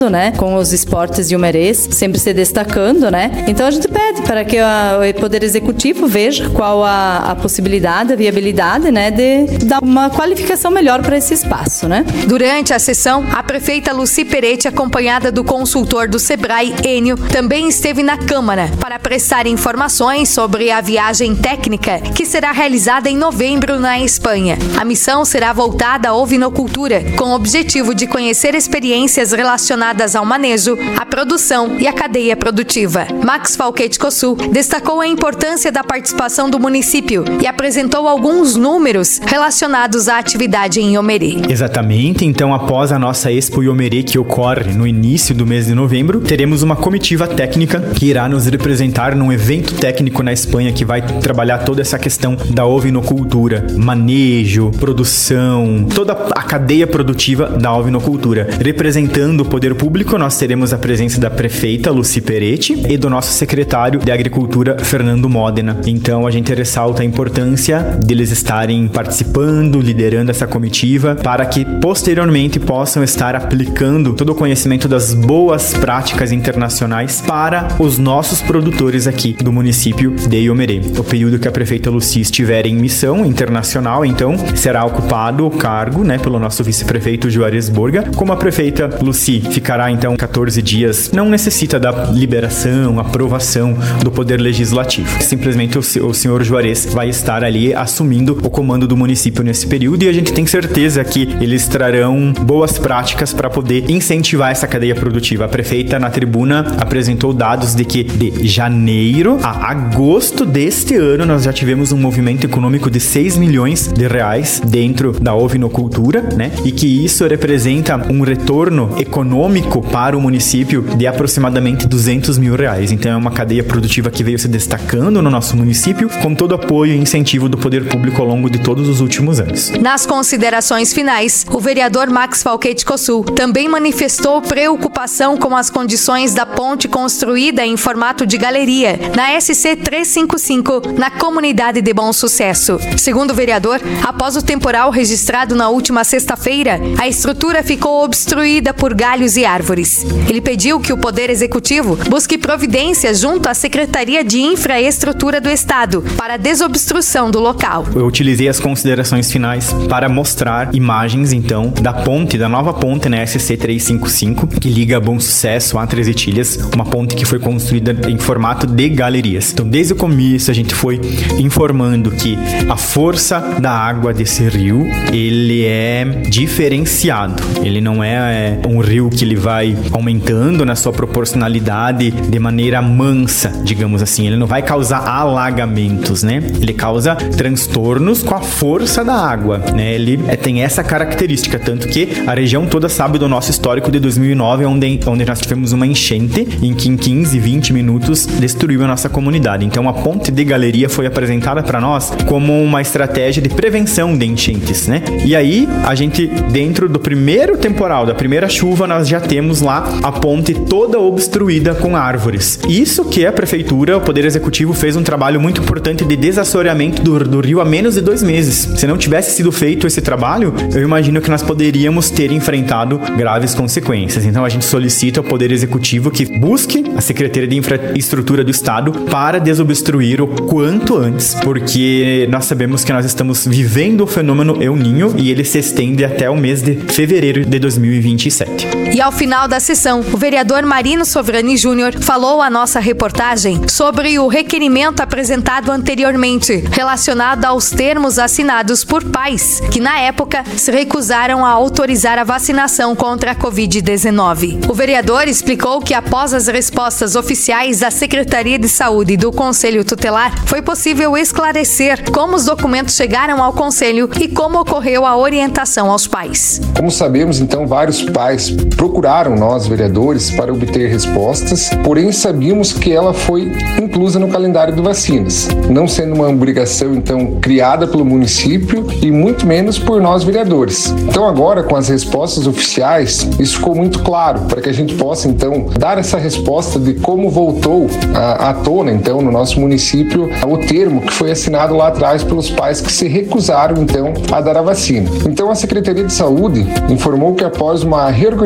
né, com os esportes de Iumerês, sempre se destacando, né? Então a gente pede para que o Poder Executivo veja qual a possibilidade, a viabilidade, né, de dar uma qualificação melhor para esse espaço, né? Durante a sessão, a prefeita Lucy Peretti, acompanhada do consultor do Sebrae, Enio, também esteve na Câmara para prestar informações sobre a viagem técnica que será realizada em novembro na Espanha. A missão será voltada à ovinocultura, com o objetivo de conhecer experiências relacionadas ao manejo, à produção e à cadeia produtiva. Max Falquete Cossul destacou a importância da participação do município e apresentou alguns números relacionados à atividade em Iomerê. Exatamente, então após a nossa Expo Iomerê, que ocorre no início do mês de novembro, teremos uma comitiva técnica que irá nos representar num evento técnico na Espanha que vai trabalhar toda essa questão da ovinocultura, manejo, produção, toda a cadeia produtiva da ovinocultura. Representando o poder público, nós teremos a presença da prefeita Lucy Peretti e do nosso secretário de Agricultura, Fernando Modena. Então a gente ressalta a importância deles estarem participando, liderando essa comitiva, para que posteriormente possam estar aplicando todo o conhecimento das boas práticas internacionais para os nossos produtores aqui do município de Iomerê. O período que a prefeita Lucy estiver em missão internacional, então, será ocupado o cargo, né, pelo nosso vice-prefeito Juarez Borga. Como a prefeita Lucy ficará, então, 14 dias, não necessita da liberação, aprovação do Poder Legislativo. Simplesmente o senhor Juarez vai estar ali assumindo o comando do município nesse período, e a gente tem certeza que eles trarão boas práticas para poder incentivar essa cadeia produtiva. A prefeita, na tribuna, apresentou dados de que de janeiro a agosto deste ano nós já tivemos um movimento econômico de 6 milhões de reais dentro da ovinocultura, né? E que isso representa um retorno econômico para o município de aproximadamente 200 mil reais. Então é uma cadeia produtiva que veio se destacando no nosso município, com todo o apoio e incentivo do poder público ao longo de todos os últimos anos. Nas considerações finais, o vereador Max Falquete Cossul também manifestou preocupação com as condições da ponte construída em formato de galeria na SC 355, na comunidade de Bom Sucesso. Segundo o vereador, após o temporal registrado na última sexta-feira, a estrutura ficou obstruída por galhos e árvores. Ele pediu que o Poder Executivo busque providências junto à Secretaria de Infraestrutura do Estado para a desobstrução do local. Eu utilizei as considerações finais para mostrar imagens, então, da ponte, da nova ponte na SC 355, que liga Bom Sucesso a Três Etilhas, uma ponte que foi construída em formato de galerias. Então, desde o começo, a gente foi informando que a força da água desse rio, ele é diferenciado. Ele não é um rio que ele vai aumentando na sua proporcionalidade de maneira mansa, digamos assim. Ele não vai causar alagamentos, né? Ele causa transtornos com a força da água, né? Ele tem essa característica, tanto que a região toda sabe do nosso histórico de 2009, onde nós tivemos uma enchente em que em 15, 20 minutos destruiu a nossa comunidade. Então a ponte de galeria foi apresentada para nós como uma estratégia de prevenção de enchentes, né? E aí, a gente, dentro do primeiro temporal, da primeira chuva, nós já temos lá a ponte toda obstruída com árvores. Isso que a prefeitura, o Poder Executivo, fez um trabalho muito importante de desassoreamento do rio há menos de 2 meses. Se não tivesse sido feito esse trabalho, eu imagino que nós poderíamos ter enfrentado graves consequências. Então a gente solicita ao Poder Executivo que busque a Secretaria de Infraestrutura do Estado para desobstruir o quanto antes, porque nós sabemos que nós estamos vivendo o fenômeno El Niño e ele se estende até o mês de fevereiro de 2027. E ao final da sessão, o vereador Marino Sovrani Júnior falou à nossa reportagem sobre o requerimento apresentado anteriormente, relacionado aos termos assinados por pais, que na época se recusaram a autorizar a vacinação contra a Covid-19. O vereador explicou que após as respostas oficiais da Secretaria de Saúde e do Conselho Tutelar, foi possível esclarecer como os documentos chegaram ao Conselho e como ocorreu a orientação aos pais. Como sabemos, então, vários pais procuraram nós, vereadores, para obter respostas, porém sabíamos que ela foi inclusa no calendário de vacinas, não sendo uma obrigação, então, criada pelo município e muito menos por nós, vereadores. Então, agora, com as respostas oficiais, isso ficou muito claro, para que a gente possa, então, dar essa resposta de como voltou à tona, então, no nosso município, o termo que foi assinado lá atrás pelos pais que se recusaram, então, a dar a vacina. Então, a Secretaria de Saúde informou que após uma reorganização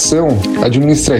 complicação administrativa